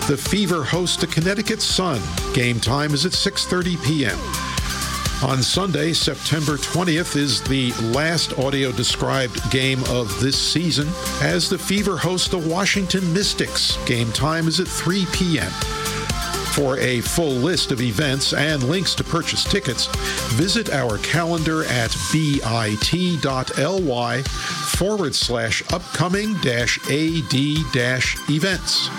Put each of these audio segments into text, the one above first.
The Fever host the Connecticut Sun. Game time is at 6:30 p.m. On Sunday, September 20th, is the last audio-described game of this season as the Fever host the Washington Mystics. Game time is at 3 p.m. For a full list of events and links to purchase tickets, visit our calendar at bit.ly/upcoming-ad-events.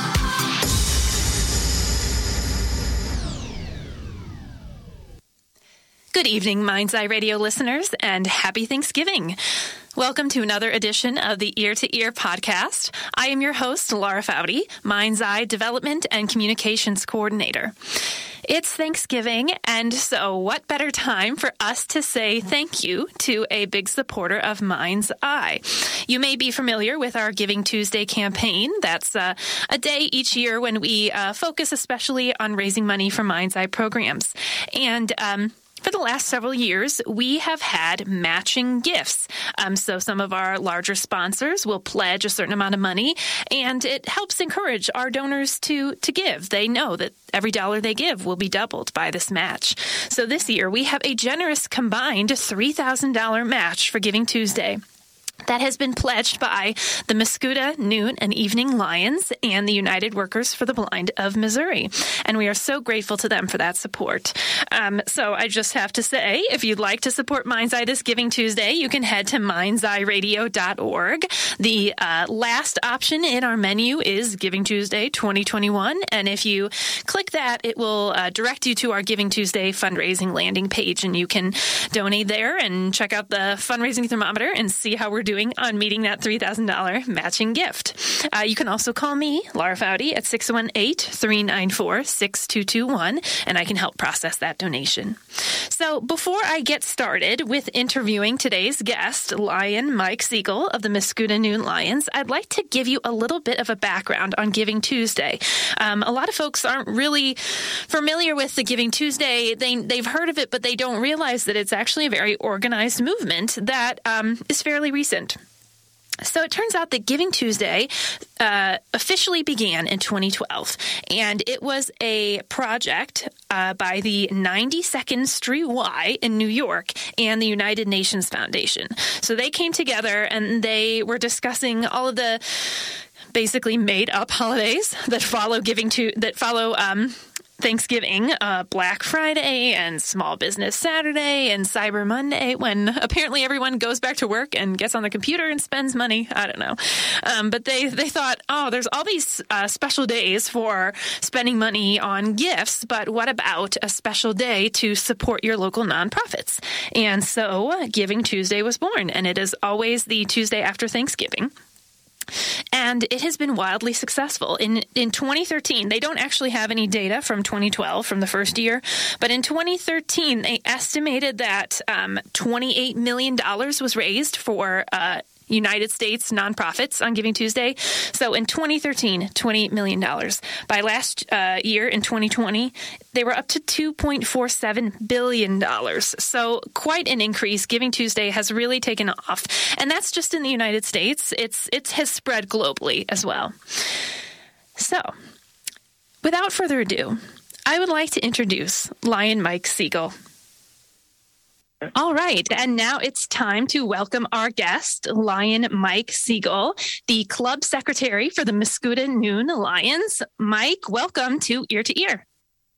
Good evening, Mind's Eye Radio listeners, and happy Thanksgiving. Welcome to another edition of the Ear to Ear podcast. I am your host, Laura Foudy, Mind's Eye Development and Communications Coordinator. It's Thanksgiving, and so what better time for us to say thank you to a big supporter of Mind's Eye. You may be familiar with our Giving Tuesday campaign. That's a day each year when we focus especially on raising money for Mind's Eye programs. And for the last several years, we have had matching gifts. So some of our larger sponsors will pledge a certain amount of money, and it helps encourage our donors to give. They know that every dollar they give will be doubled by this match. So this year, we have a generous combined $3,000 match for Giving Tuesday that has been pledged by the Mascoutah Noon and Evening Lions and the United Workers for the Blind of Missouri. And we are so grateful to them for that support. So I just have to say, if you'd like to support Mind's Eye this Giving Tuesday, you can head to mindseyeradio.org. The last option in our menu is Giving Tuesday 2021. And if you click that, it will direct you to our Giving Tuesday fundraising landing page. And you can donate there and check out the fundraising thermometer and see how we're doing on meeting that $3,000 matching gift. You can also call me, Laura Foudy, at 618-394-6221, and I can help process that donation. So before I get started with interviewing today's guest, Lion Mike Siegel of the Mascoutah Noon Lions, I'd like to give you a little bit of a background on Giving Tuesday. A lot of folks aren't really familiar with the Giving Tuesday. They've heard of it, but they don't realize that it's actually a very organized movement that is fairly recent. So it turns out that Giving Tuesday officially began in 2012, and it was a project by the 92nd Street Y in New York and the United Nations Foundation. So they came together and they were discussing all of the basically made-up holidays that follow Thanksgiving, Black Friday, and Small Business Saturday, and Cyber Monday, when apparently everyone goes back to work and gets on the computer and spends money. I don't know. But they thought, there's all these special days for spending money on gifts, but what about a special day to support your local nonprofits? And so Giving Tuesday was born, and it is always the Tuesday after Thanksgiving. And it has been wildly successful. In 2013, they don't actually have any data from 2012, from the first year, but in 2013, they estimated that $28 million was raised for United States nonprofits on Giving Tuesday. So in 2013, $28 million. By last year, in 2020, they were up to $2.47 billion. So quite an increase. Giving Tuesday has really taken off. And that's just in the United States. It has spread globally as well. So without further ado, I would like to introduce Lion Mike Siegel. All right, and now it's time to welcome our guest, Lion Mike Siegel, the club secretary for the Mascoutah Noon Lions. Mike, welcome to Ear to Ear.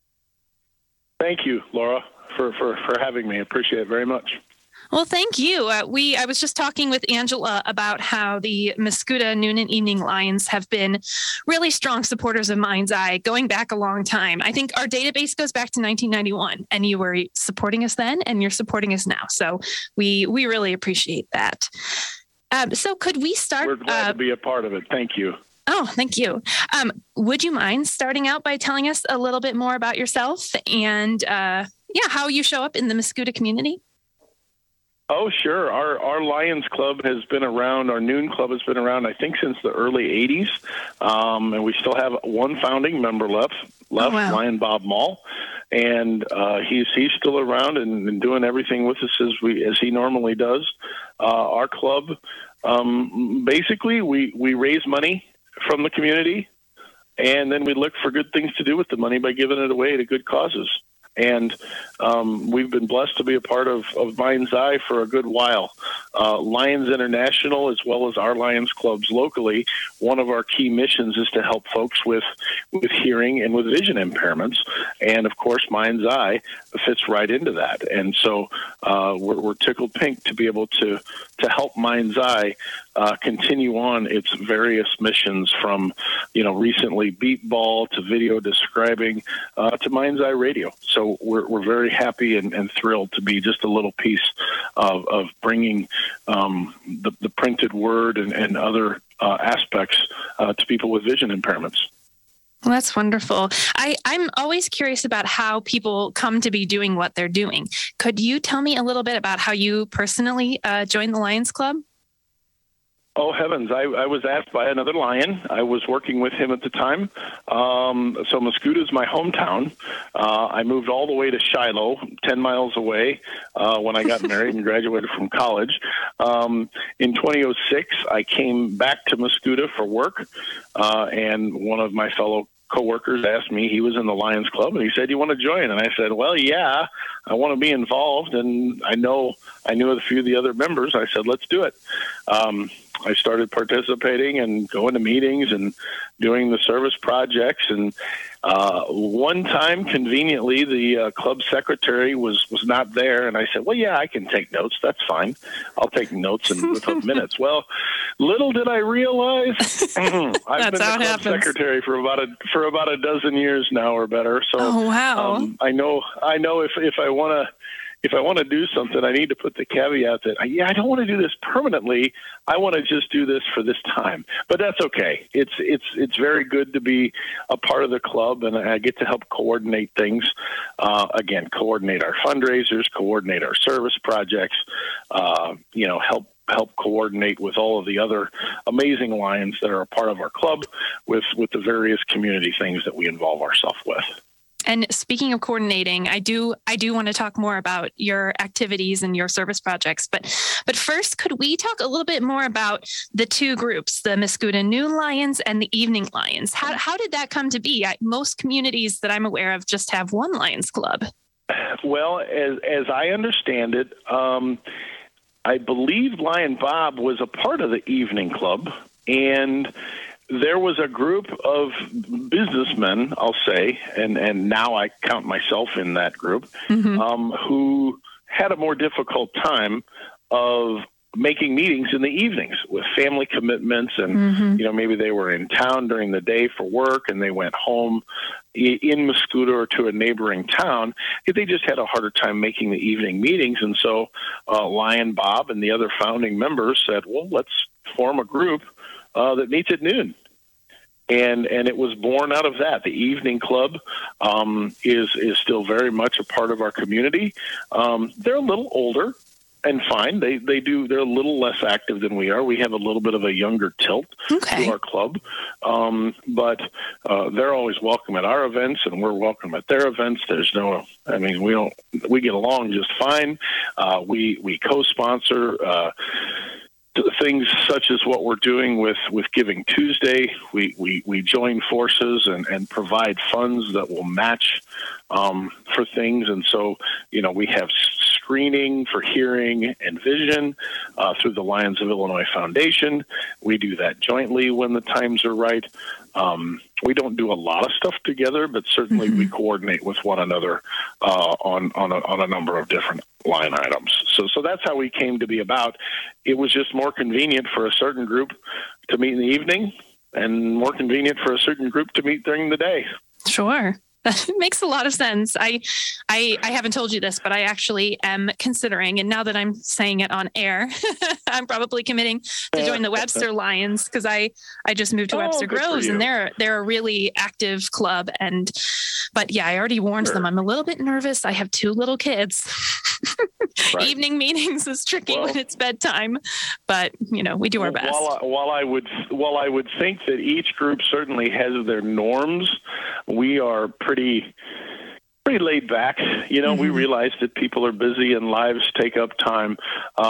Thank you, Laura, for having me. I appreciate it very much. Well, thank you. I was just talking with Angela about how the Mascoutah Noon and Evening Lions have been really strong supporters of Mind's Eye going back a long time. I think our database goes back to 1991, and you were supporting us then, and you're supporting us now. So we really appreciate that. So could we start? We're glad to be a part of it. Thank you. Oh, thank you. Would you mind starting out by telling us a little bit more about yourself and how you show up in the Mascoutah community? Oh, sure. Our Lions Club has been around, our Noon Club has been around, I think, since the early 80s. And we still have one founding member left, wow. Lion Bob Mall. And he's still around and doing everything with us as he normally does. Our club, basically, we raise money from the community, and then we look for good things to do with the money by giving it away to good causes. And we've been blessed to be a part of Mind's Eye for a good while. Lions International, as well as our Lions clubs locally, one of our key missions is to help folks with hearing and with vision impairments. And, of course, Mind's Eye fits right into that. And so we're tickled pink to be able to help Mind's Eye continue on its various missions from, recently beat ball to video describing to Mind's Eye Radio. So we're very happy and thrilled to be just a little piece of bringing the printed word and other aspects to people with vision impairments. Well, that's wonderful. I'm always curious about how people come to be doing what they're doing. Could you tell me a little bit about how you personally joined the Lions Club? Oh, heavens. I was asked by another Lion. I was working with him at the time. So Mascoutah is my hometown. I moved all the way to Shiloh, 10 miles away, when I got married and graduated from college. In 2006, I came back to Mascoutah for work, and one of my fellow coworkers asked me, he was in the Lions Club, and he said, "You want to join?" And I said, "Well, yeah, I want to be involved." And I knew a few of the other members. I said, "Let's do it." I started participating and going to meetings and doing the service projects. And one time, conveniently, the club secretary was not there. And I said, "Well, yeah, I can take notes. That's fine. I'll take notes and whip up minutes." Well, little did I realize, I've been the club secretary for about a dozen years now or better. So I know if I want to do something, I need to put the caveat that, I don't want to do this permanently. I want to just do this for this time. But that's okay. It's very good to be a part of the club, and I get to help coordinate things. Coordinate our fundraisers, coordinate our service projects, help coordinate with all of the other amazing Lions that are a part of our club with the various community things that we involve ourselves with. And speaking of coordinating, I do want to talk more about your activities and your service projects. But first, could we talk a little bit more about the two groups, the Mascoutah Noon Lions and the Evening Lions? How did that come to be? Most communities that I'm aware of just have one Lions Club. Well, as I understand it, I believe Lion Bob was a part of the Evening Club, and there was a group of businessmen, I'll say, and now I count myself in that group, who had a more difficult time of making meetings in the evenings with family commitments. And, maybe they were in town during the day for work and they went home in Mascoutah or to a neighboring town. They just had a harder time making the evening meetings. And so Lion Bob and the other founding members said, well, let's form a group that meets at noon. And it was born out of that. The Evening Club is still very much a part of our community. They're a little older and fine. They're a little less active than we are. We have a little bit of a younger tilt to our club. But they're always welcome at our events and we're welcome at their events. We get along just fine. We co-sponsor things such as what we're doing with Giving Tuesday. We join forces and provide funds that will match for things. And so, we have screening for hearing and vision through the Lions of Illinois Foundation. We do that jointly when the times are right. We don't do a lot of stuff together, but certainly we coordinate with one another on a number of different line items. So that's how we came to be about. It was just more convenient for a certain group to meet in the evening and more convenient for a certain group to meet during the day. Sure. That makes a lot of sense. I haven't told you this, but I actually am considering, and now that I'm saying it on air, I'm probably committing to join the Webster Lions because I just moved to Webster Groves, and they're a really active club. But I already warned them. I'm a little bit nervous. I have 2 little kids. Right. Evening meetings is tricky when it's bedtime, but we do our best. While I would think that each group certainly has their norms, we are pretty laid back. We realize that people are busy and lives take up time.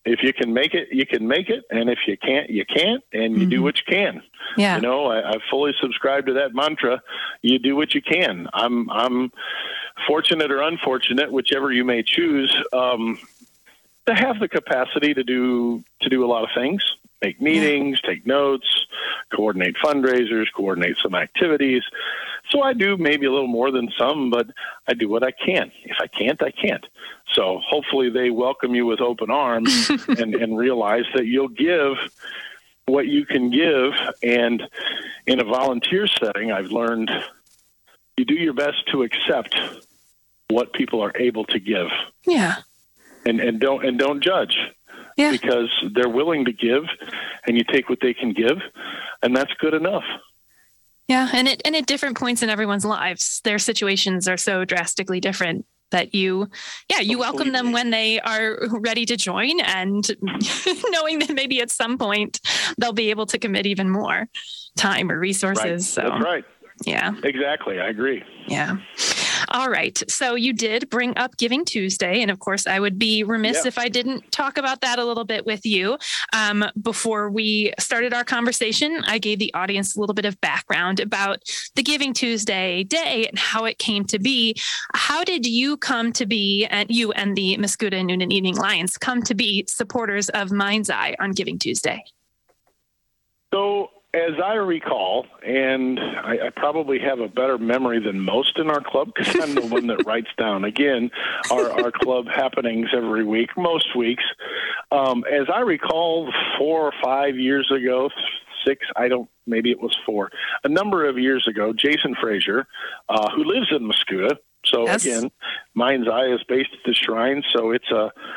If you can make it, you can make it. And if you can't, you can't. And you do what you can. Yeah. You know, I fully subscribe to that mantra. You do what you can. I'm fortunate or unfortunate, whichever you may choose, to have the capacity to do a lot of things, make meetings, take notes, coordinate fundraisers, coordinate some activities. So I do maybe a little more than some, but I do what I can. If I can't, I can't. So hopefully they welcome you with open arms and realize that you'll give what you can give. And in a volunteer setting, I've learned you do your best to accept what people are able to give. Yeah. And don't judge. Yeah. Because they're willing to give, and you take what they can give, and that's good enough. Yeah, and at different points in everyone's lives, their situations are so drastically different that you welcome them when they are ready to join, and knowing that maybe at some point they'll be able to commit even more time or resources. Right. So that's right. Yeah. Exactly. I agree. Yeah. All right. So you did bring up Giving Tuesday. And of course, I would be remiss if I didn't talk about that a little bit with you. Before we started our conversation, I gave the audience a little bit of background about the Giving Tuesday day and how it came to be. How did you come to be, and you and the Mascoutah Noon and Evening Lions come to be supporters of Mind's Eye on Giving Tuesday? So, as I recall, and I probably have a better memory than most in our club because I'm the one that writes down, again, our club happenings every week, most weeks. As I recall, 4 or 5 years ago, 6, maybe it was 4, a number of years ago, Jason Frazier, who lives in Mascoutah. So, again, Mind's Eye is based at the Shrine, so it's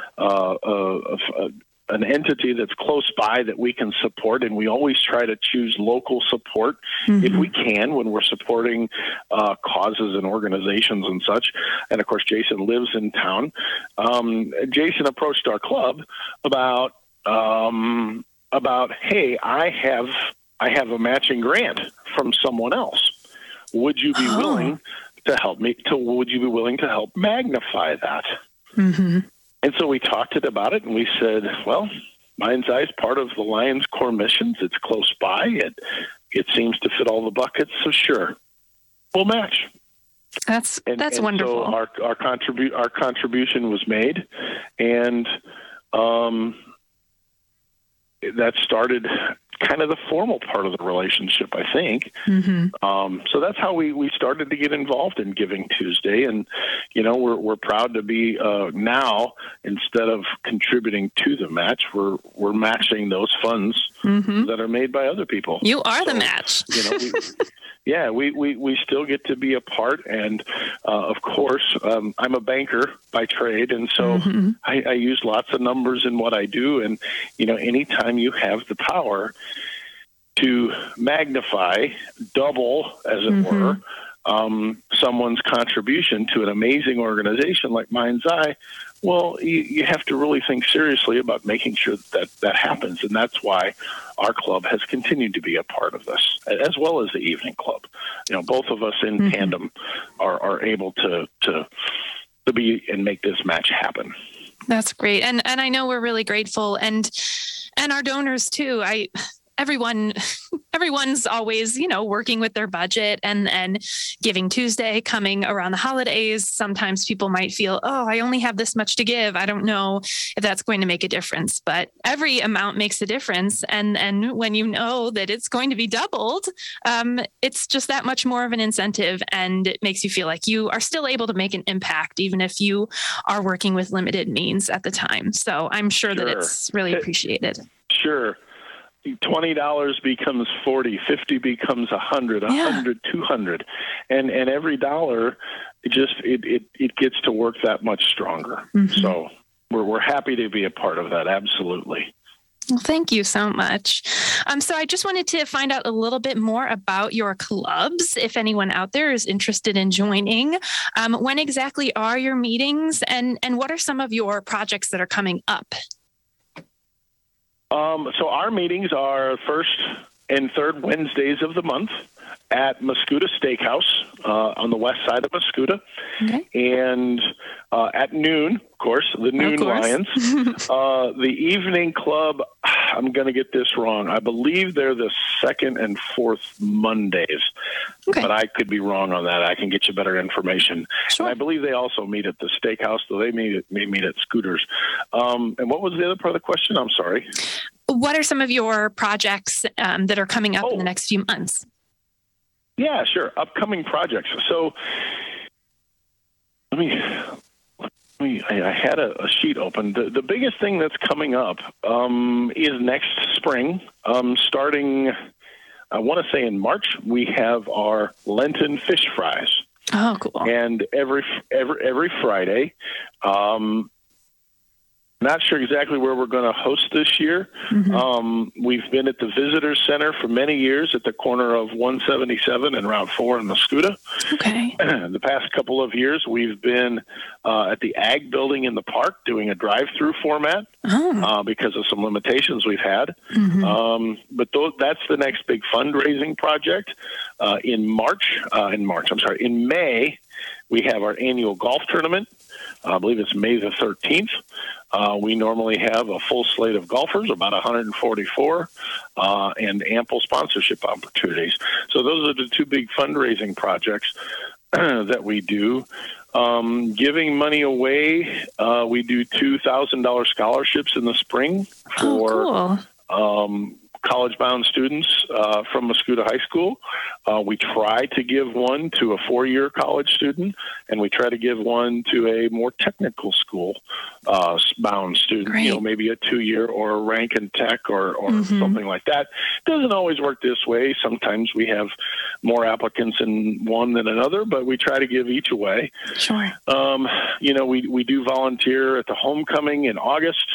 an entity that's close by that we can support, and we always try to choose local support if we can when we're supporting causes and organizations and such. And of course, Jason lives in town. Jason approached our club about hey, I have a matching grant from someone else. Would you be willing to help me? Would you be willing to help magnify that? Mm-hmm. And so we talked about it, and we said, well, Mind's Eye is part of the Lions' core missions. It's close by. It seems to fit all the buckets, so sure, we'll match. That's wonderful. So our contribution was made, and that started kind of the formal part of the relationship, I think. So that's how we started to get involved in Giving Tuesday. And, you know, we're proud to be now, instead of contributing to the match, we're matching those funds that are made by other people. You are the match. You know, we still get to be a part. And, of course, I'm a banker by trade. And so I use lots of numbers in what I do. And, you know, anytime you have the power to magnify, double, as it were, someone's contribution to an amazing organization like Mind's Eye, well, you have to really think seriously about making sure that happens. And that's why our club has continued to be a part of this, as well as the evening club. You know, both of us in tandem are able to be and make this match happen. That's great. And I know we're really grateful, and our donors too. Everyone's always, you know, working with their budget, and Giving Tuesday coming around the holidays. Sometimes people might feel, oh, I only have this much to give. I don't know if that's going to make a difference, but every amount makes a difference. And when you know that it's going to be doubled, it's just that much more of an incentive, and it makes you feel like you are still able to make an impact, even if you are working with limited means at the time. So I'm sure that it's really appreciated. Sure. $20 becomes $40, $50 becomes $100, $100, $200, and every dollar, it gets to work that much stronger. So we're happy to be a part of that. Absolutely. Well, thank you so much. So I just wanted to find out a little bit more about your clubs. If anyone out there is interested in joining, when exactly are your meetings, and what are some of your projects that are coming up? So our meetings are first and third Wednesdays of the month at Mascoutah Steakhouse on the west side of Mascoutah. Okay. And at noon, of course, the Noon Lions. The evening club, I'm going to get this wrong. I believe they're the second and fourth Mondays. Okay. But I could be wrong on that. I can get you better information. Sure. And I believe they also meet at the steakhouse, though they meet at Scooters. And what was the other part of the question? I'm sorry. What are some of your projects that are coming up in the next few months? Yeah, sure. Upcoming projects. So I had a sheet open. The biggest thing that's coming up is next spring, starting, I want to say in March, we have our Lenten fish fries. Oh, cool. And every Friday, not sure exactly where we're going to host this year. Mm-hmm. We've been at the Visitor Center for many years at the corner of 177 and Route 4 in Mascoutah. Okay. The past couple of years, we've been at the Ag Building in the park doing a drive-through format because of some limitations we've had. Mm-hmm. But that's the next big fundraising project. In May, we have our annual golf tournament. I believe it's May the 13th. We normally have a full slate of golfers, about 144, and ample sponsorship opportunities. So those are the two big fundraising projects that we do. Giving money away, we do $2,000 scholarships in the spring for college-bound students from Mascoutah High School. We try to give one to a 4-year college student, and we try to give one to a more technical school bound student. Great. Maybe a 2-year or a rank in tech or something like that. It doesn't always work this way. Sometimes we have more applicants in one than another, but we try to give each away. Sure. We do volunteer at the homecoming in August.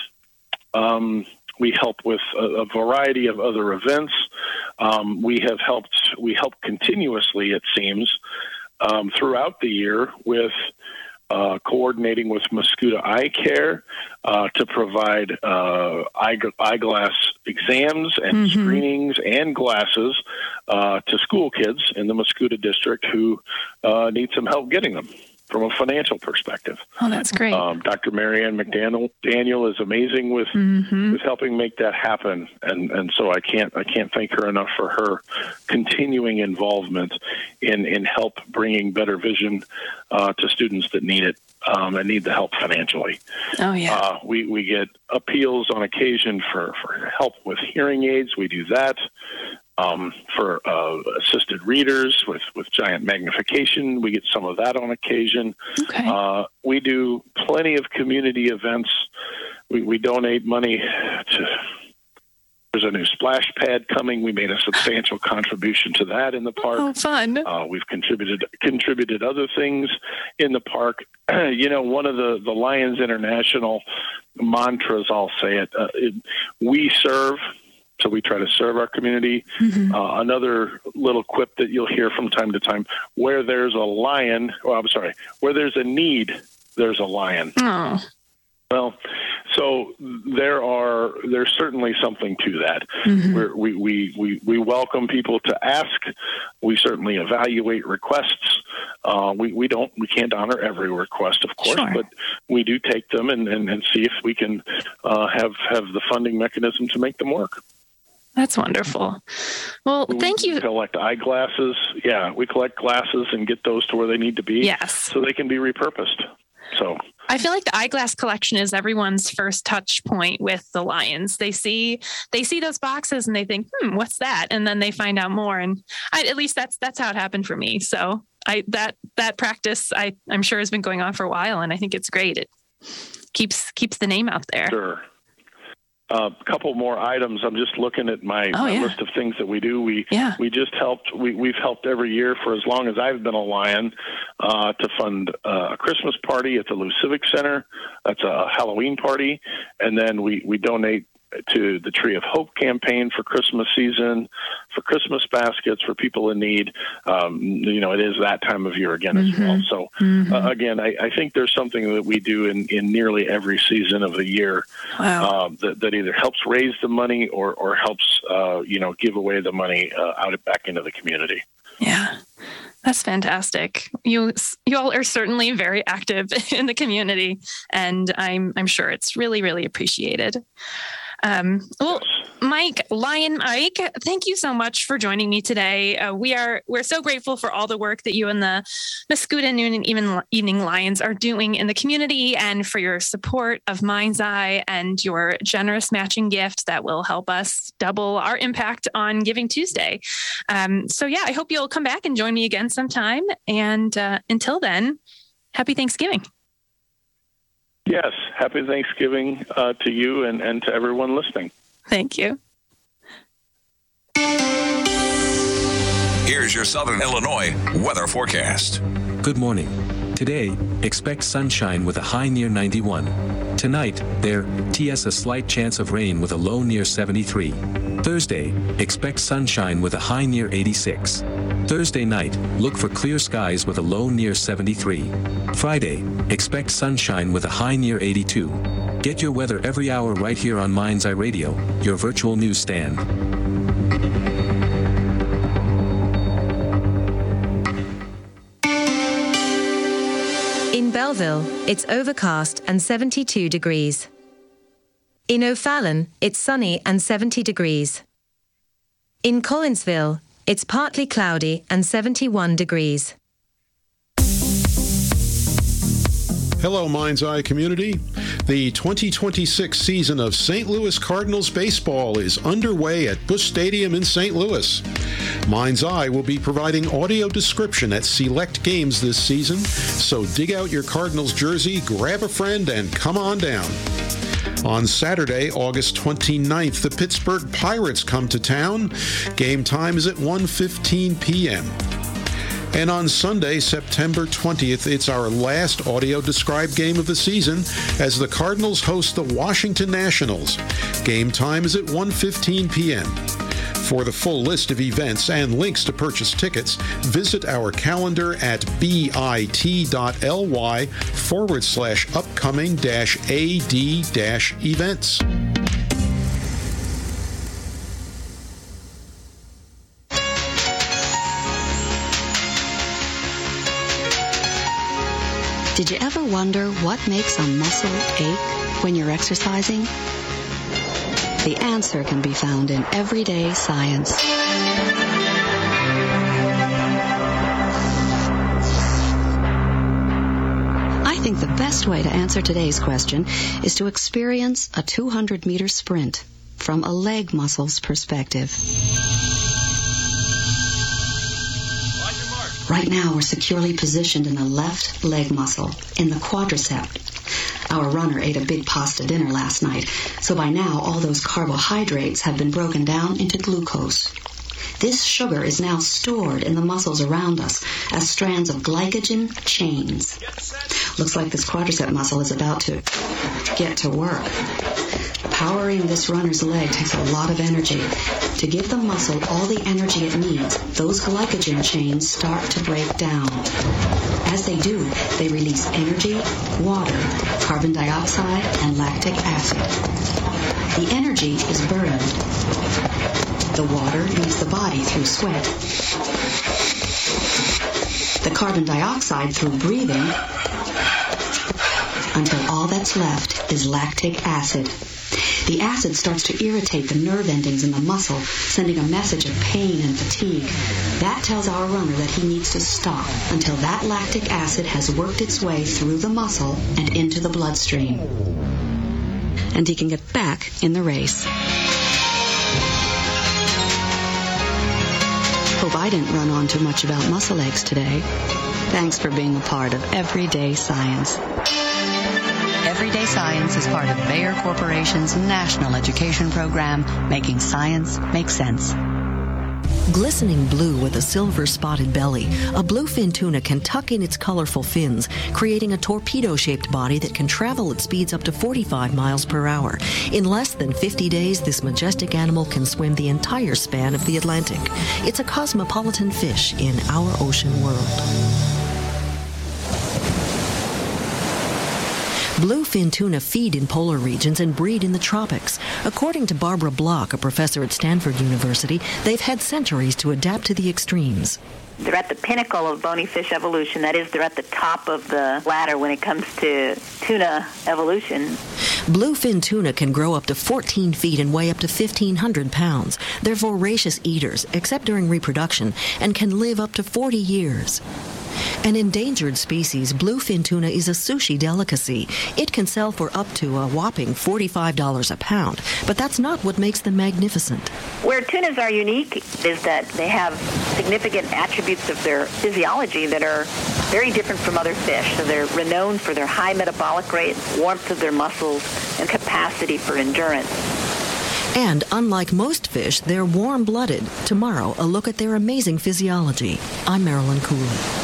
We help with a variety of other events. We help continuously, it seems, throughout the year with coordinating with Mascoutah Eye Care to provide eyeglass exams and screenings and glasses to school kids in the Mascoutah district who need some help getting them from a financial perspective. Oh, that's great. Dr. Marianne McDaniel is amazing with helping make that happen, and so I can't thank her enough for her continuing involvement in help bringing better vision to students that need it and need the help financially. Oh yeah. We get appeals on occasion for help with hearing aids. We do that. For assisted readers with giant magnification, we get some of that on occasion. Okay. We do plenty of community events. We donate money to. There's a new splash pad coming. We made a substantial contribution to that in the park. Oh, fun! We've contributed other things in the park. One of the Lions International mantras, I'll say it. We serve. So we try to serve our community. Another little quip that you'll hear from time to time, where there's where there's a need, there's a lion. Oh. Well, so there's certainly something to that. We welcome people to ask. We certainly evaluate requests. We can't honor every request, of course, but we do take them and see if we can have the funding mechanism to make them work. That's wonderful. Well, thank you. We collect eyeglasses. Yeah, we collect glasses and get those to where they need to be. Yes. So they can be repurposed. So I feel like the eyeglass collection is everyone's first touch point with the Lions. They see those boxes and they think, what's that? And then they find out more. And at least that's how it happened for me. So that practice I'm sure has been going on for a while, and I think it's great. It keeps the name out there. Sure. A couple more items. I'm just looking at my list of things that we do. We've helped every year for as long as I've been a Lion to fund a Christmas party at the Lou Civic Center. That's a Halloween party. And then we donate to the Tree of Hope campaign for Christmas season, for Christmas baskets for people in need. It is that time of year again as well. So again, I think there's something that we do in nearly every season of the year that either helps raise the money or helps give away the money back into the community. Yeah. That's fantastic. You all are certainly very active in the community, and I'm sure it's really, really appreciated. Well, Lion Mike, thank you so much for joining me today. We're so grateful for all the work that you and the Mascoutah Noon and even Evening Lions are doing in the community, and for your support of Mind's Eye and your generous matching gift that will help us double our impact on Giving Tuesday. I hope you'll come back and join me again sometime. And until then, happy Thanksgiving. Yes, happy Thanksgiving to you and to everyone listening. Thank you. Here's your Southern Illinois weather forecast. Good morning. Today, expect sunshine with a high near 91. Tonight, TS a slight chance of rain with a low near 73. Thursday, expect sunshine with a high near 86. Thursday night, look for clear skies with a low near 73. Friday, expect sunshine with a high near 82. Get your weather every hour right here on Mind's Eye Radio, your virtual newsstand. In Belleville, it's overcast and 72 degrees. In O'Fallon, it's sunny and 70 degrees. In Collinsville, it's partly cloudy and 71 degrees. Hello, Mind's Eye community. The 2026 season of St. Louis Cardinals baseball is underway at Busch Stadium in St. Louis. Mind's Eye will be providing audio description at select games this season, so dig out your Cardinals jersey, grab a friend, and come on down. On Saturday, August 29th, the Pittsburgh Pirates come to town. Game time is at 1:15 p.m. And on Sunday, September 20th, it's our last audio-described game of the season as the Cardinals host the Washington Nationals. Game time is at 1:15 p.m. For the full list of events and links to purchase tickets, visit our calendar at bit.ly/upcoming-ad-events. Did you ever wonder what makes a muscle ache when you're exercising? The answer can be found in everyday science. I think the best way to answer today's question is to experience a 200-meter sprint from a leg muscle's perspective. Right now, we're securely positioned in the left leg muscle, in the quadricep. Our runner ate a big pasta dinner last night, so by now all those carbohydrates have been broken down into glucose. This sugar is now stored in the muscles around us as strands of glycogen chains. Looks like this quadricep muscle is about to get to work. Powering this runner's leg takes a lot of energy. To give the muscle all the energy it needs, those glycogen chains start to break down. As they do, they release energy, water, carbon dioxide, and lactic acid. The energy is burned. The water leaves the body through sweat. The carbon dioxide through breathing, until all that's left is lactic acid. The acid starts to irritate the nerve endings in the muscle, sending a message of pain and fatigue. That tells our runner that he needs to stop until that lactic acid has worked its way through the muscle and into the bloodstream. And he can get back in the race. Hope I didn't run on too much about muscle aches today. Thanks for being a part of Everyday Science. Everyday Science is part of Bayer Corporation's national education program, making science make sense. Glistening blue with a silver-spotted belly, a bluefin tuna can tuck in its colorful fins, creating a torpedo-shaped body that can travel at speeds up to 45 miles per hour. In less than 50 days, this majestic animal can swim the entire span of the Atlantic. It's a cosmopolitan fish in our ocean world. Bluefin tuna feed in polar regions and breed in the tropics. According to Barbara Block, a professor at Stanford University, they've had centuries to adapt to the extremes. They're at the pinnacle of bony fish evolution. That is, they're at the top of the ladder when it comes to tuna evolution. Bluefin tuna can grow up to 14 feet and weigh up to 1,500 pounds. They're voracious eaters, except during reproduction, and can live up to 40 years. An endangered species, bluefin tuna is a sushi delicacy. It can sell for up to a whopping $45 a pound, but that's not what makes them magnificent. Where tunas are unique is that they have significant attributes of their physiology that are very different from other fish. So they're renowned for their high metabolic rate, warmth of their muscles, and capacity for endurance. And unlike most fish, they're warm-blooded. Tomorrow, a look at their amazing physiology. I'm Marilyn Cooley.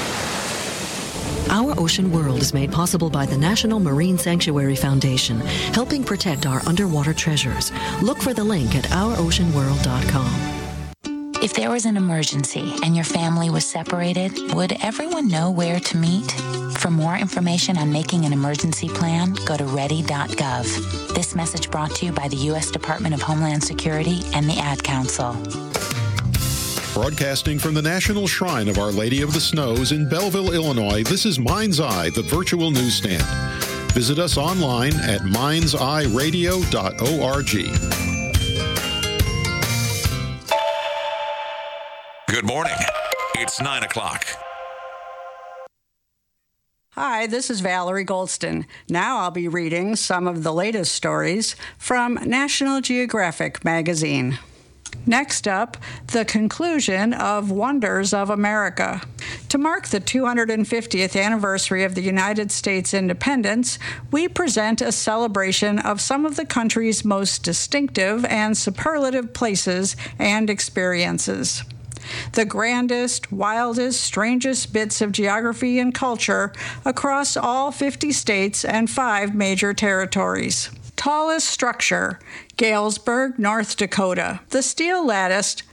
Our Ocean World is made possible by the National Marine Sanctuary Foundation, helping protect our underwater treasures. Look for the link at ouroceanworld.com. If there was an emergency and your family was separated, would everyone know where to meet? For more information on making an emergency plan, go to ready.gov. This message brought to you by the U.S. Department of Homeland Security and the Ad Council. Broadcasting from the National Shrine of Our Lady of the Snows in Belleville, Illinois, this is Mind's Eye, the virtual newsstand. Visit us online at mindseyeradio.org. Good morning. It's 9 o'clock. Hi, this is Valerie Goldston. Now I'll be reading some of the latest stories from National Geographic magazine. Next up, the conclusion of Wonders of America. To mark the 250th anniversary of the United States independence, we present a celebration of some of the country's most distinctive and superlative places and experiences. The grandest, wildest, strangest bits of geography and culture across all 50 states and 5 major territories. Tallest structure, Galesburg, North Dakota. The steel-latticed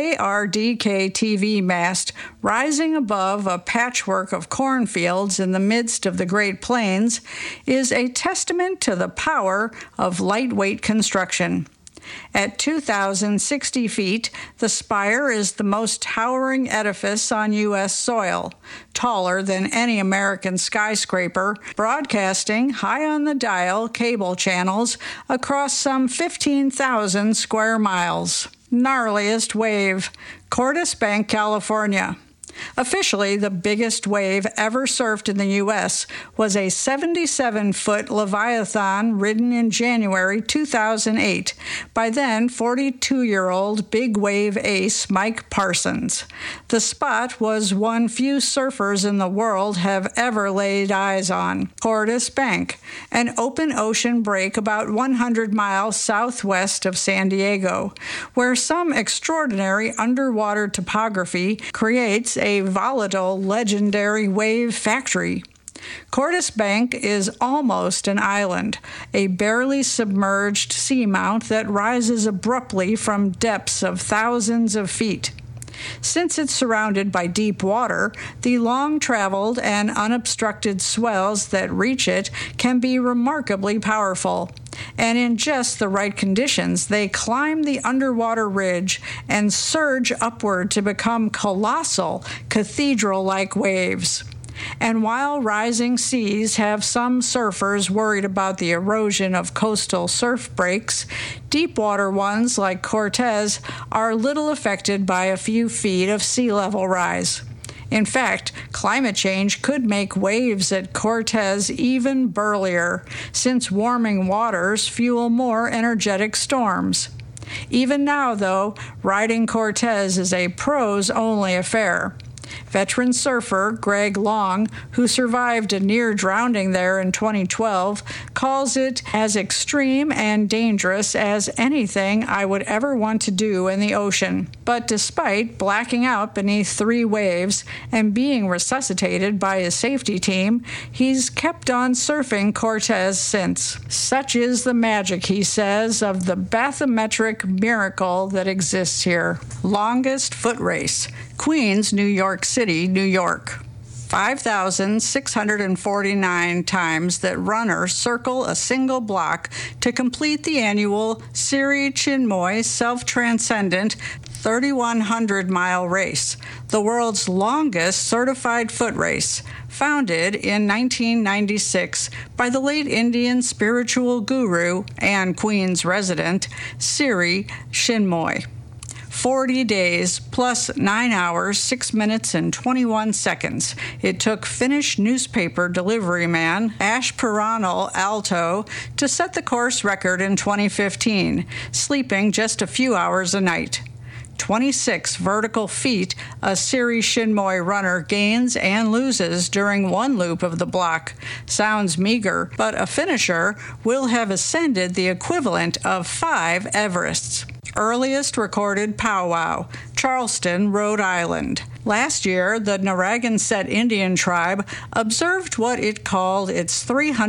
KRDK TV mast rising above a patchwork of cornfields in the midst of the Great Plains is a testament to the power of lightweight construction. At 2,060 feet, the spire is the most towering edifice on U.S. soil, taller than any American skyscraper, broadcasting high on the dial cable channels across some 15,000 square miles. Gnarliest wave, Cordes Bank, California. Officially, the biggest wave ever surfed in the U.S. was a 77-foot Leviathan ridden in January 2008 by then 42-year-old big wave ace Mike Parsons. The spot was one few surfers in the world have ever laid eyes on, Cordes Bank, an open ocean break about 100 miles southwest of San Diego, where some extraordinary underwater topography creates a volatile, legendary wave factory. Cordes Bank is almost an island, a barely submerged seamount that rises abruptly from depths of thousands of feet. Since it's surrounded by deep water, the long-traveled and unobstructed swells that reach it can be remarkably powerful. And in just the right conditions, they climb the underwater ridge and surge upward to become colossal, cathedral-like waves. And while rising seas have some surfers worried about the erosion of coastal surf breaks, deepwater ones like Cortez are little affected by a few feet of sea level rise. In fact, climate change could make waves at Cortez even burlier, since warming waters fuel more energetic storms. Even now, though, riding Cortez is a pros-only affair. Veteran surfer Greg Long, who survived a near drowning there in 2012, calls it as extreme and dangerous as anything I would ever want to do in the ocean. But despite blacking out beneath 3 waves and being resuscitated by his safety team, he's kept on surfing Cortez since. Such is the magic, he says, of the bathymetric miracle that exists here. Longest foot race, Queens, New York City, New York. 5,649 times that runners circle a single block to complete the annual Siri Chinmoy self-transcendent 3,100-mile race, the world's longest certified foot race, founded in 1996 by the late Indian spiritual guru and Queen's resident, Siri Chinmoy. 40 days plus 9 hours, 6 minutes, and 21 seconds. It took Finnish newspaper delivery man Ash Piranal Aalto to set the course record in 2015, sleeping just a few hours a night. 26 vertical feet a Siri Chinmoy runner gains and loses during one loop of the block. Sounds meager, but a finisher will have ascended the equivalent of 5 Everests. Earliest recorded powwow, Charleston, Rhode Island. Last year, the Narragansett Indian tribe observed what it called its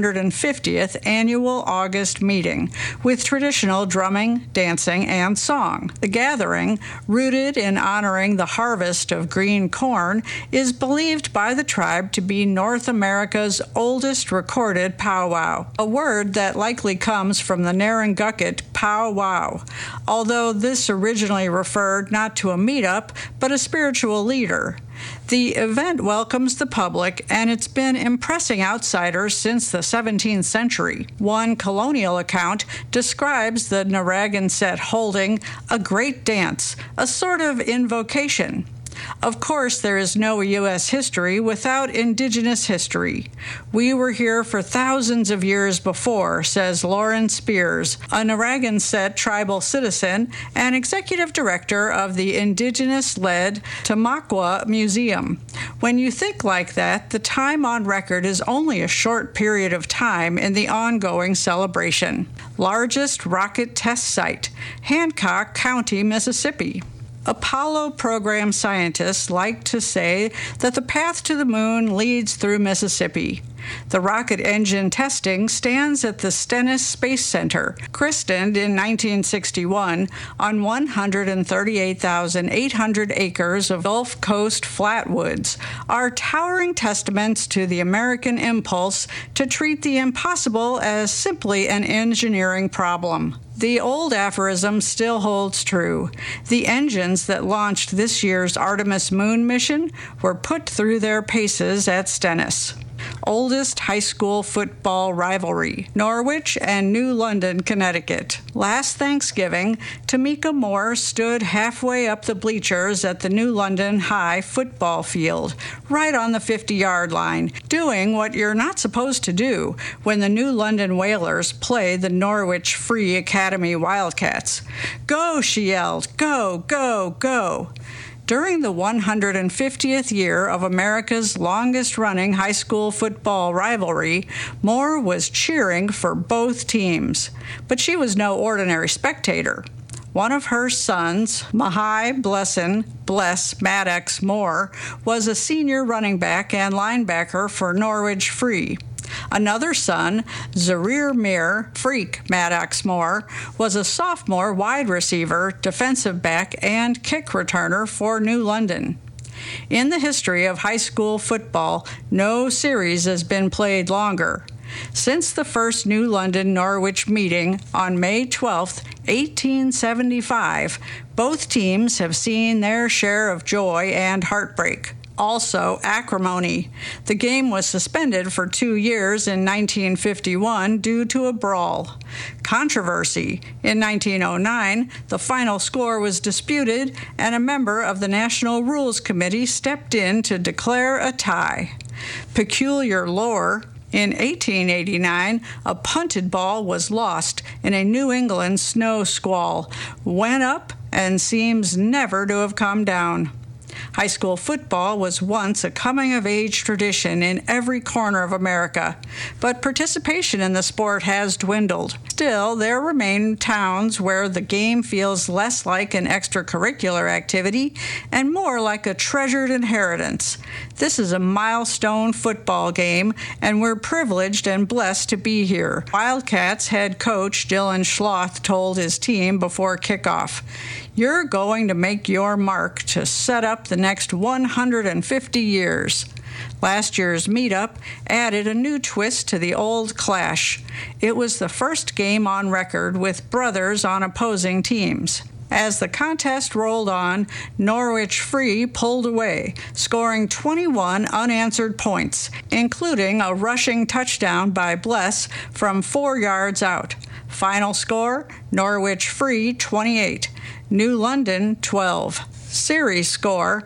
350th annual August meeting, with traditional drumming, dancing, and song. The gathering, rooted in honoring the harvest of green corn, is believed by the tribe to be North America's oldest recorded powwow, a word that likely comes from the Narragansett powwow, although this originally referred not to a meetup, but a spiritual leader. The event welcomes the public, and it's been impressing outsiders since the 17th century. One colonial account describes the Narragansett holding a great dance, a sort of invocation. Of course, there is no U.S. history without indigenous history. We were here for thousands of years before, says Lauren Spears, a Narragansett tribal citizen and executive director of the indigenous-led Tamaqua Museum. When you think like that, the time on record is only a short period of time in the ongoing celebration. Largest rocket test site, Hancock County, Mississippi. Apollo program scientists like to say that the path to the moon leads through Mississippi. The rocket engine testing stands at the Stennis Space Center, christened in 1961 on 138,800 acres of Gulf Coast flatwoods, are towering testaments to the American impulse to treat the impossible as simply an engineering problem. The old aphorism still holds true. The engines that launched this year's Artemis moon mission were put through their paces at Stennis. Oldest high school football rivalry, Norwich and New London, Connecticut. Last Thanksgiving, Tamika Moore stood halfway up the bleachers at the New London High football field, right on the 50-yard line, doing what you're not supposed to do when the New London Whalers play the Norwich Free Academy Wildcats. "Go," she yelled, "go, go, go." During the 150th year of America's longest-running high school football rivalry, Moore was cheering for both teams. But she was no ordinary spectator. One of her sons, Mahai Bless Maddox Moore, was a senior running back and linebacker for Norwich Free. Another son, Zarir Mir Freak Maddox Moore, was a sophomore wide receiver, defensive back, and kick returner for New London. In the history of high school football, no series has been played longer. Since the first New London-Norwich meeting on May 12, 1875, both teams have seen their share of joy and heartbreak. Also, acrimony. The game was suspended for 2 years in 1951 due to a brawl. Controversy. In 1909, the final score was disputed, and a member of the National Rules Committee stepped in to declare a tie. Peculiar lore. In 1889, a punted ball was lost in a New England snow squall, went up, and seems never to have come down. High school football was once a coming-of-age tradition in every corner of America, but participation in the sport has dwindled. Still, there remain towns where the game feels less like an extracurricular activity and more like a treasured inheritance. This is a milestone football game, and we're privileged and blessed to be here. Wildcats head coach Dylan Schloth told his team before kickoff, "You're going to make your mark to set up the next 150 years." Last year's meetup added a new twist to the old clash. It was the first game on record with brothers on opposing teams. As the contest rolled on, Norwich Free pulled away, scoring 21 unanswered points, including a rushing touchdown by Bless from 4 yards out. Final score, Norwich Free 28, New London 12. Series score,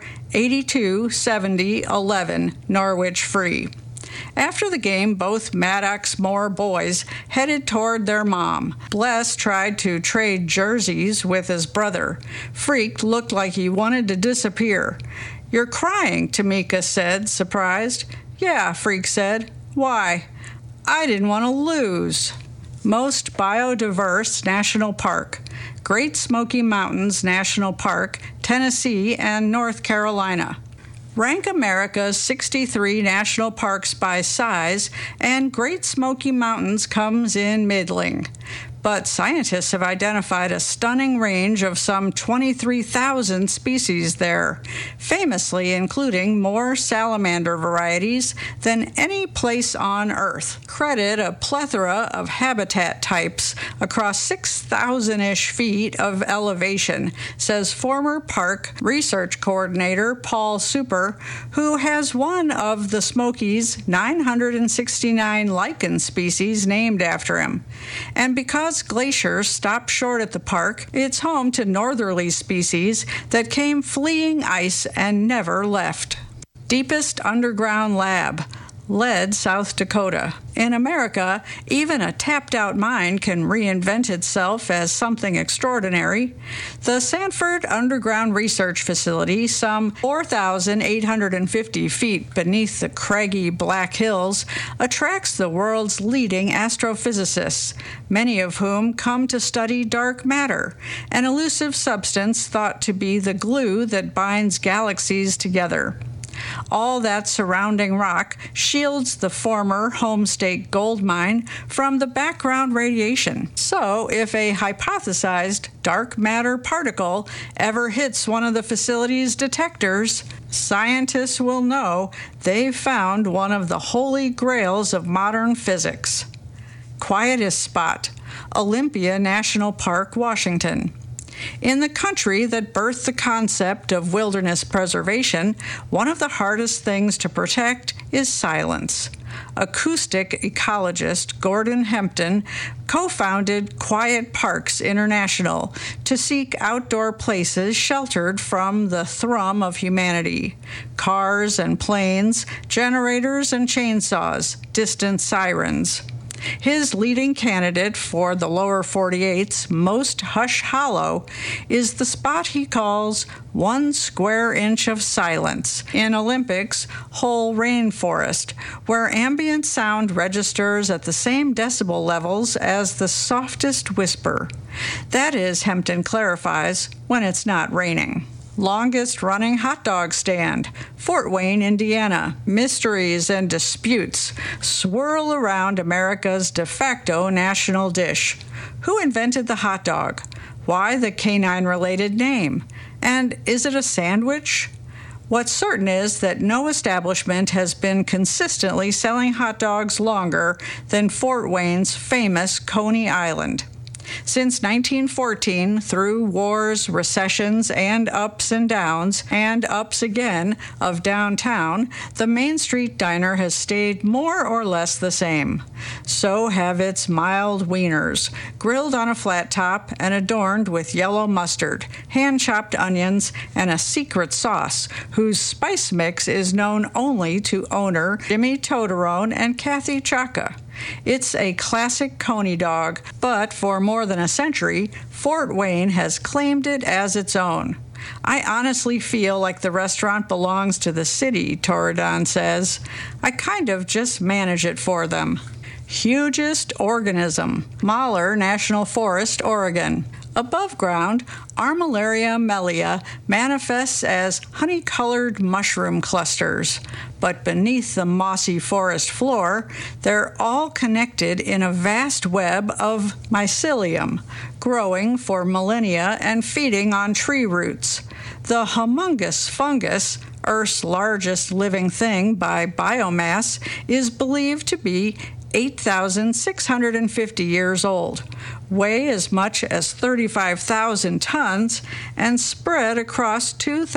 82-70-11, Norwich Free. After the game, both Maddox Moore boys headed toward their mom. Bless tried to trade jerseys with his brother. Freak looked like he wanted to disappear. "You're crying," Tamika said, surprised. "Yeah," Freak said. "Why?" "I didn't want to lose." Most biodiverse national park, Great Smoky Mountains National Park, Tennessee and North Carolina. Rank America's 63 national parks by size, and Great Smoky Mountains comes in middling. But scientists have identified a stunning range of some 23,000 species there, famously including more salamander varieties than any place on Earth. Credit a plethora of habitat types across 6,000-ish feet of elevation, says former park research coordinator Paul Super, who has one of the Smokies' 969 lichen species named after him. And because glaciers stop short at the park, it's home to northerly species that came fleeing ice and never left. Deepest underground lab, Lead, South Dakota. In America, even a tapped-out mine can reinvent itself as something extraordinary. The Sanford Underground Research Facility, some 4,850 feet beneath the craggy Black Hills, attracts the world's leading astrophysicists, many of whom come to study dark matter, an elusive substance thought to be the glue that binds galaxies together. All that surrounding rock shields the former Homestake gold mine from the background radiation. So, if a hypothesized dark matter particle ever hits one of the facility's detectors, scientists will know they've found one of the holy grails of modern physics. Quietest spot, Olympia National Park, Washington. In the country that birthed the concept of wilderness preservation, one of the hardest things to protect is silence. Acoustic ecologist Gordon Hempton co-founded Quiet Parks International to seek outdoor places sheltered from the thrum of humanity. Cars and planes, generators and chainsaws, distant sirens. His leading candidate for the lower 48's most hush hollow is the spot he calls 1 square inch of silence in Olympics whole rainforest, where ambient sound registers at the same decibel levels as the softest whisper. That is, Hempton clarifies, when it's not raining. Longest running hot dog stand, Fort Wayne, Indiana. Mysteries and disputes swirl around America's de facto national dish. Who invented the hot dog? Why the canine-related name? And is it a sandwich? What's certain is that no establishment has been consistently selling hot dogs longer than Fort Wayne's famous Coney Island. Since 1914, through wars, recessions, and ups and downs, and ups again, of downtown, the Main Street Diner has stayed more or less the same. So have its mild wieners, grilled on a flat top and adorned with yellow mustard, hand-chopped onions, and a secret sauce, whose spice mix is known only to owner Jimmy Todorone and Kathy Chaka. It's a classic Coney dog, but for more than a century, Fort Wayne has claimed it as its own. I honestly feel like the restaurant belongs to the city, Torridon says. I kind of just manage it for them. Hugest organism, Mahler National Forest, Oregon. Above ground, Armillaria melea manifests as honey-colored mushroom clusters, but beneath the mossy forest floor, they're all connected in a vast web of mycelium, growing for millennia and feeding on tree roots. The humongous fungus, Earth's largest living thing by biomass, is believed to be 8,650 years old, weigh as much as 35,000 tons, and spread across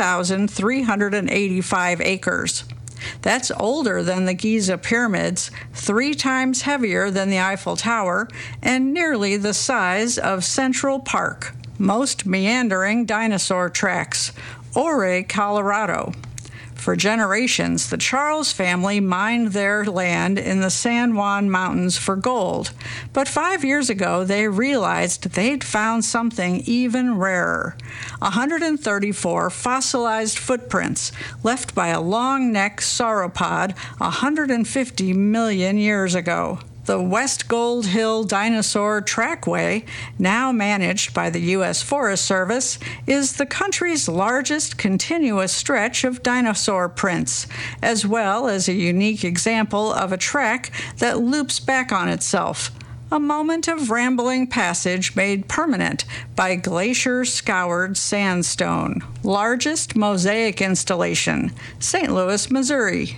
2,385 acres. That's older than the Giza pyramids, 3 times heavier than the Eiffel Tower, and nearly the size of Central Park, most meandering dinosaur tracks, Ouray, Colorado. For generations, the Charles family mined their land in the San Juan Mountains for gold. But 5 years ago, they realized they'd found something even rarer. 134 fossilized footprints left by a long-necked sauropod 150 million years ago. The West Gold Hill Dinosaur Trackway, now managed by the U.S. Forest Service, is the country's largest continuous stretch of dinosaur prints, as well as a unique example of a track that loops back on itself, a moment of rambling passage made permanent by glacier-scoured sandstone. Largest mosaic installation, St. Louis, Missouri.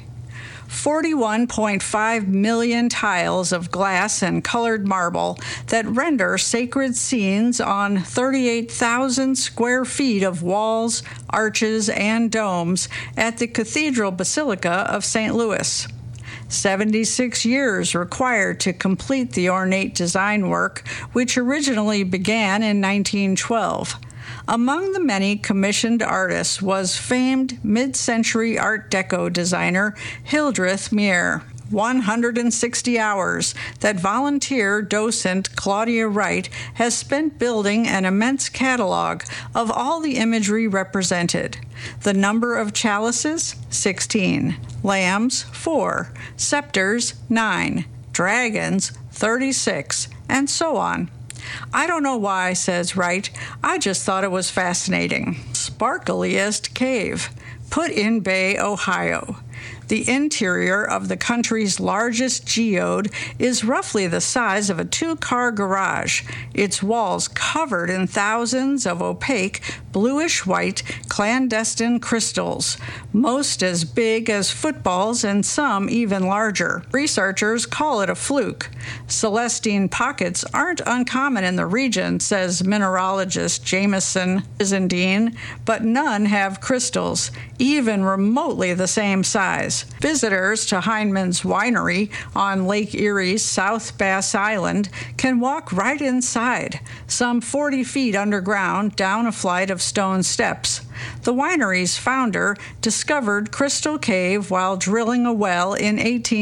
41.5 million tiles of glass and colored marble that render sacred scenes on 38,000 square feet of walls, arches, and domes at the Cathedral Basilica of St. Louis. 76 years required to complete the ornate design work, which originally began in 1912. Among the many commissioned artists was famed mid-century Art Deco designer Hildreth Muir. 160 hours that volunteer docent Claudia Wright has spent building an immense catalog of all the imagery represented. The number of chalices, 16. Lambs, 4. Scepters, 9. Dragons, 36. And so on. I don't know why, says Wright. I just thought it was fascinating. Sparkliest cave, Put-in-Bay, Ohio. The interior of the country's largest geode is roughly the size of a 2-car garage, its walls covered in thousands of opaque, bluish-white, clandestine crystals, most as big as footballs and some even larger. Researchers call it a fluke. Celestine pockets aren't uncommon in the region, says mineralogist Jameson Isendine, but none have crystals, even remotely the same size. Visitors to Heineman's Winery on Lake Erie's South Bass Island can walk right inside, some 40 feet underground down a flight of stone steps. The winery's founder discovered Crystal Cave while drilling a well in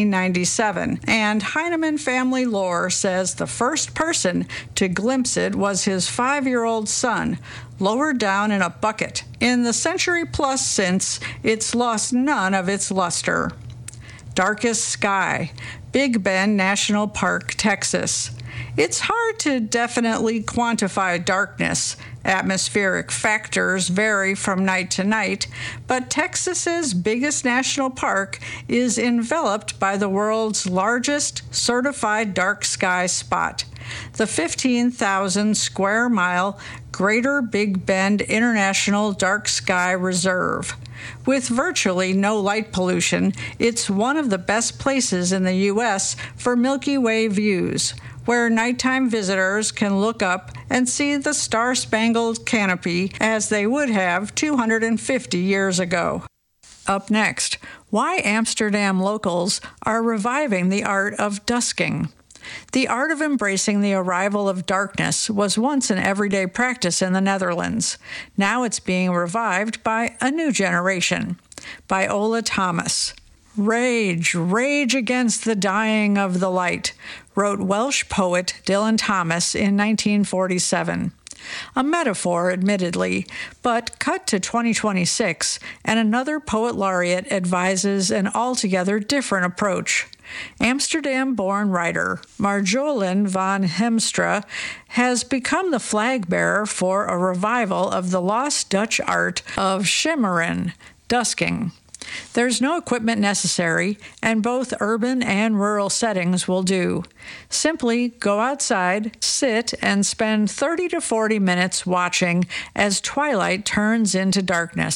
1897, and Heineman family lore says the first person to glimpse it was his 5-year-old son, lowered down in a bucket. In the century plus since, it's lost none of its luster. Darkest sky, Big Bend National Park, Texas. It's hard to definitely quantify darkness. Atmospheric factors vary from night to night, but Texas's biggest national park is enveloped by the world's largest certified dark sky spot, the 15,000 square mile Greater Big Bend International Dark Sky Reserve. With virtually no light pollution, it's one of the best places in the U.S. for Milky Way views, where nighttime visitors can look up and see the star-spangled canopy as they would have 250 years ago. Up next, why Amsterdam locals are reviving the art of dusking. The art of embracing the arrival of darkness was once an everyday practice in the Netherlands. Now it's being revived by a new generation. By Ola Thomas. Rage, rage against the dying of the light, wrote Welsh poet Dylan Thomas in 1947. A metaphor, admittedly, but cut to 2026, and another poet laureate advises an altogether different approach. Amsterdam-born writer Marjolein van Heemstra has become the flag bearer for a revival of the lost Dutch art of schimmeren, dusking. There's no equipment necessary, and both urban and rural settings will do. Simply go outside, sit, and spend 30 to 40 minutes watching as twilight turns into darkness.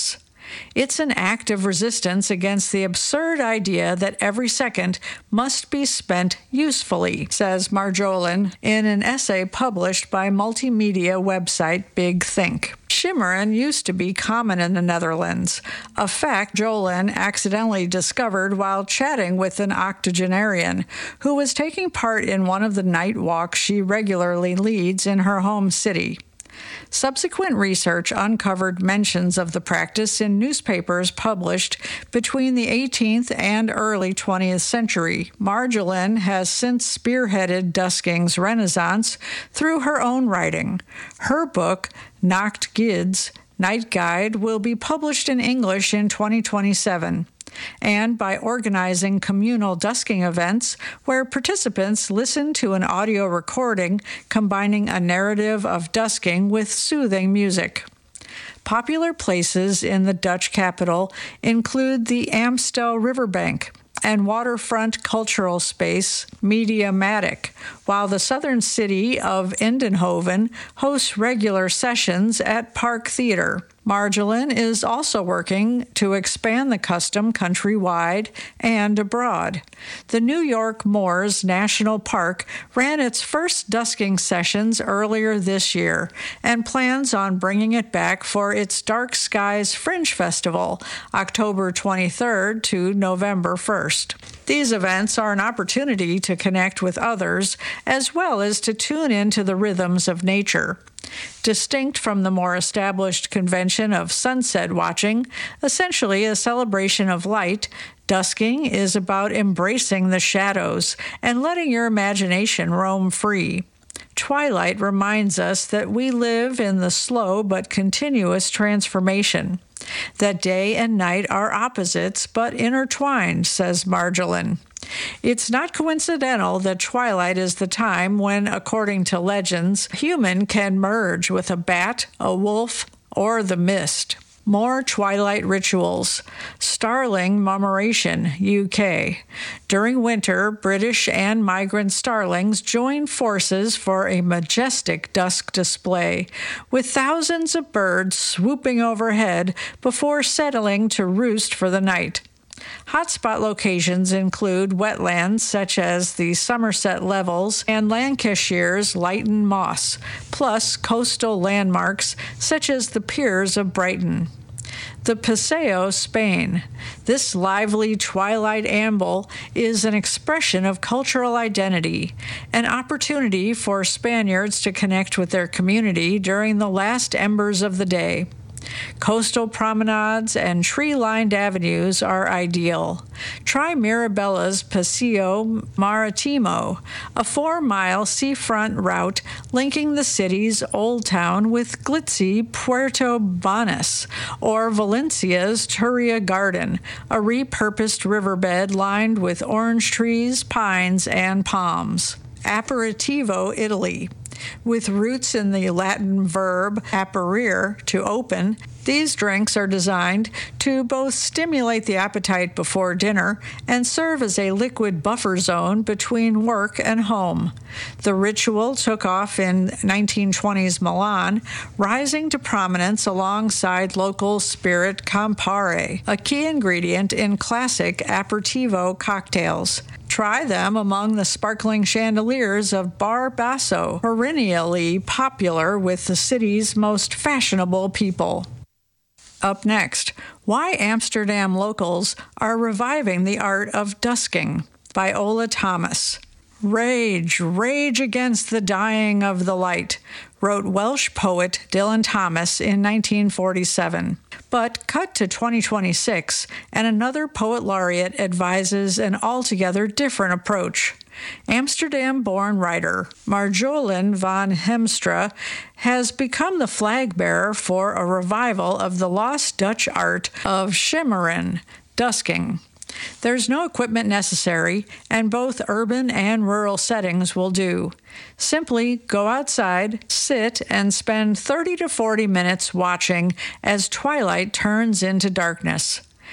It's an act of resistance against the absurd idea that every second must be spent usefully, says Marjolin in an essay published by multimedia website Big Think. Shimmeren used to be common in the Netherlands, a fact Jolin accidentally discovered while chatting with an octogenarian who was taking part in one of the night walks she regularly leads in her home city. Subsequent research uncovered mentions of the practice in newspapers published between the 18th and early 20th century. Marjolin has since spearheaded dusking's renaissance through her own writing. Her book, Nacht Gids, Night Guide, will be published in English in 2027. And by organizing communal dusking events where participants listen to an audio recording combining a narrative of dusking with soothing music. Popular places in the Dutch capital include the Amstel Riverbank and waterfront cultural space Mediamatic, while the southern city of Eindhoven hosts regular sessions at Park Theater. Marjolin is also working to expand the custom countrywide and abroad. The New York Moors National Park ran its first dusking sessions earlier this year and plans on bringing it back for its Dark Skies Fringe Festival, October 23rd to November 1st. These events are an opportunity to connect with others as well as to tune into the rhythms of nature. Distinct from the more established convention of sunset watching, essentially a celebration of light, dusking is about embracing the shadows and letting your imagination roam free. Twilight reminds us that we live in the slow but continuous transformation, that day and night are opposites but intertwined, says Marjolin. It's not coincidental that twilight is the time when, according to legends, human can merge with a bat, a wolf, or the mist. More twilight rituals. Starling murmuration, UK. During winter, British and migrant starlings join forces for a majestic dusk display, with thousands of birds swooping overhead before settling to roost for the night. Hotspot locations include wetlands such as the Somerset Levels and Lancashire's Leighton Moss, plus coastal landmarks such as the piers of Brighton. The Paseo, Spain. This lively twilight amble is an expression of cultural identity, an opportunity for Spaniards to connect with their community during the last embers of the day. Coastal promenades and tree-lined avenues are ideal. Try Mirabella's Paseo Maritimo, a 4-mile seafront route linking the city's Old Town with glitzy Puerto Banús, or Valencia's Turia Garden, a repurposed riverbed lined with orange trees, pines, and palms. Aperitivo, Italy. With roots in the Latin verb aperire, to open, these drinks are designed to both stimulate the appetite before dinner and serve as a liquid buffer zone between work and home. The ritual took off in 1920s Milan, rising to prominence alongside local spirit Campari, a key ingredient in classic aperitivo cocktails. Try them among the sparkling chandeliers of Bar Basso, perennially popular with the city's most fashionable people. Up next, why Amsterdam locals are reviving the art of dusking, by Ola Thomas. Rage, rage against the dying of the light, wrote Welsh poet Dylan Thomas in 1947. But cut to 2026, and another poet laureate advises an altogether different approach. Amsterdam-born writer Marjolin van Heemstra has become the flag bearer for a revival of the lost Dutch art of shimmeren, dusking. There's no equipment necessary, and both urban and rural settings will do. Simply go outside, sit, and spend 30 to 40 minutes watching as twilight turns into darkness.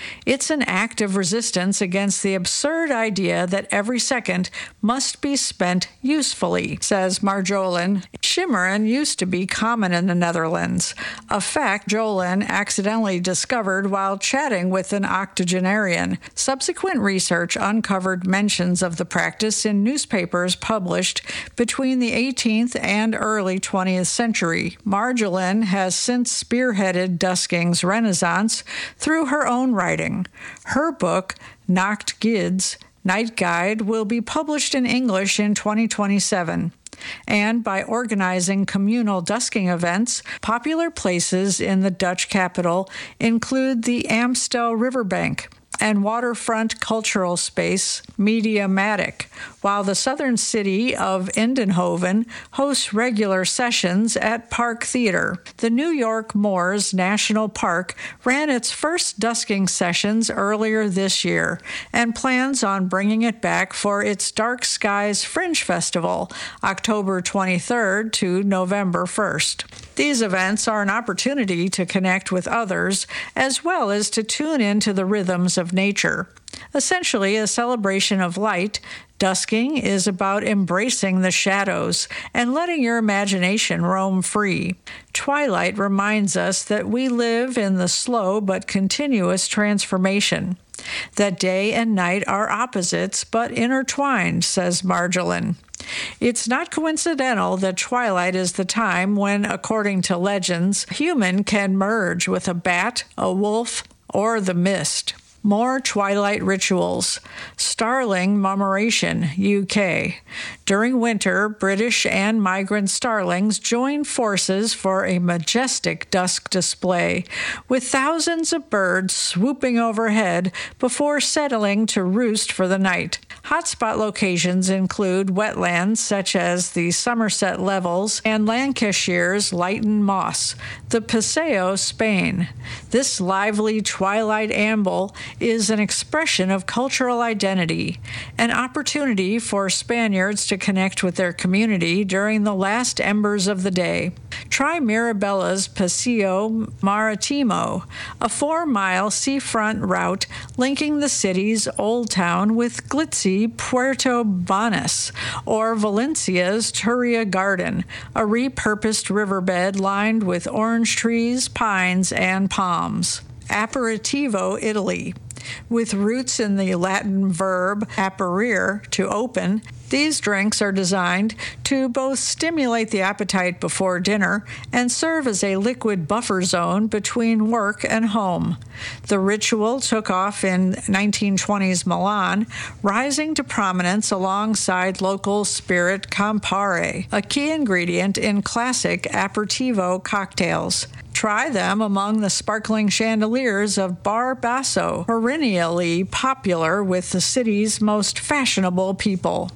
It's an act of resistance against the absurd idea that every second must be spent usefully, says Marjolin. Shimmeren used to be common in the Netherlands, a fact Jolin accidentally discovered while chatting with an octogenarian. Subsequent research uncovered mentions of the practice in newspapers published between the 18th and early 20th century. Marjolin has since spearheaded dusking's renaissance through her own writing. Her book, Nacht Gids, Night Guide, will be published in English in 2027. And by organizing communal dusking events, popular places in the Dutch capital include the Amstel Riverbank and waterfront cultural space Mediamatic, while the southern city of Eindhoven hosts regular sessions at Park Theater. The New York Moors National Park ran its first dusking sessions earlier this year and plans on bringing it back for its Dark Skies Fringe Festival, October 23rd to November 1st. These events are an opportunity to connect with others as well as to tune into the rhythms of nature. Essentially a celebration of light, dusking is about embracing the shadows and letting your imagination roam free. Twilight reminds us that we live in the slow but continuous transformation, that day and night are opposites but intertwined, says Marjolin. It's not coincidental that twilight is the time when, according to legends, a human can merge with a bat, a wolf, or the mist. More twilight rituals. Starling murmuration, UK. During winter, British and migrant starlings join forces for a majestic dusk display, with thousands of birds swooping overhead before settling to roost for the night. Hotspot locations include wetlands such as the Somerset Levels and Lancashire's Leighton Moss, the Paseo, Spain. This lively twilight amble is an expression of cultural identity, an opportunity for Spaniards to connect with their community during the last embers of the day. Try Mirabella's Paseo Maritimo, a 4-mile seafront route linking the city's Old Town with glitzy Puerto Banús, or Valencia's Turia Garden, a repurposed riverbed lined with orange trees, pines, and palms. Aperitivo, Italy. With roots in the Latin verb aperire, to open, these drinks are designed to both stimulate the appetite before dinner and serve as a liquid buffer zone between work and home. The ritual took off in 1920s Milan, rising to prominence alongside local spirit Campari, a key ingredient in classic aperitivo cocktails. Try them among the sparkling chandeliers of Bar Basso, perennially popular with the city's most fashionable people.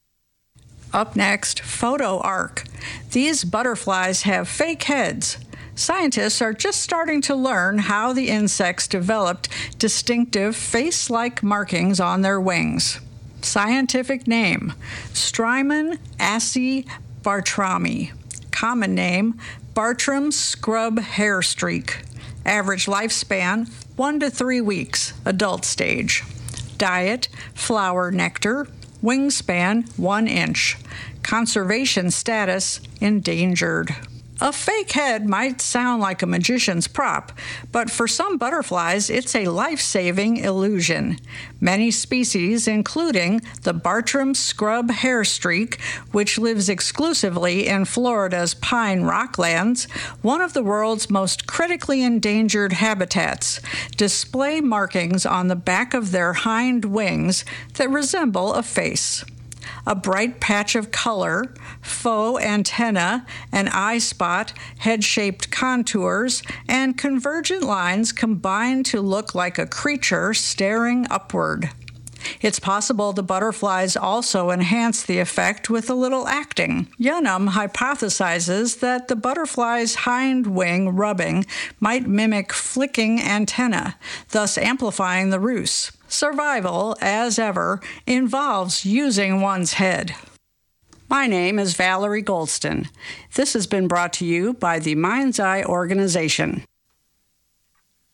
Up next, photo arc. These butterflies have fake heads. Scientists are just starting to learn how the insects developed distinctive face-like markings on their wings. Scientific name, Strymon accibartrami. Common name, Bartram's scrub hair streak. Average lifespan, 1 to 3 weeks, adult stage. Diet, flower nectar. Wingspan, 1 inch. Conservation status, endangered. A fake head might sound like a magician's prop, but for some butterflies, it's a life-saving illusion. Many species, including the Bartram scrub hair streak, which lives exclusively in Florida's pine rocklands, one of the world's most critically endangered habitats, display markings on the back of their hind wings that resemble a face. A bright patch of color, faux antenna, an eye spot, head-shaped contours, and convergent lines combine to look like a creature staring upward. It's possible the butterflies also enhance the effect with a little acting. Yunum hypothesizes that the butterfly's hind wing rubbing might mimic flicking antenna, thus amplifying the ruse. Survival, as ever, involves using one's head. My name is Valerie Goldston. This has been brought to you by the Mind's Eye organization.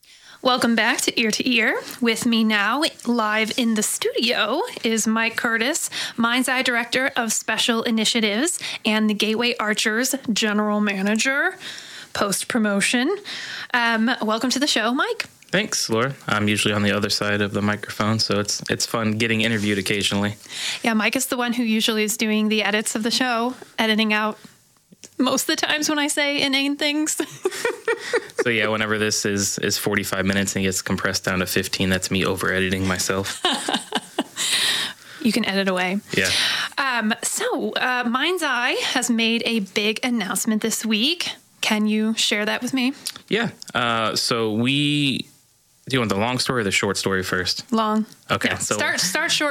Welcome back to Ear. With me now, live in the studio, is Mike Curtis, Mind's Eye Director of Special Initiatives and the Gateway Archers General Manager, post-promotion. Welcome to the show, Mike. Thanks, Laura. I'm usually on the other side of the microphone, so it's fun getting interviewed occasionally. Yeah, Mike is the one who usually is doing the edits of the show, editing out most of the times when I say inane things. So yeah, whenever this is 45 minutes and gets compressed down to 15, that's me over-editing myself. You can edit away. Yeah. So Mind's Eye has made a big announcement this week. Can you share that with me? Yeah. Do you want the long story or the short story first? Long. Okay. Yeah. So Start short.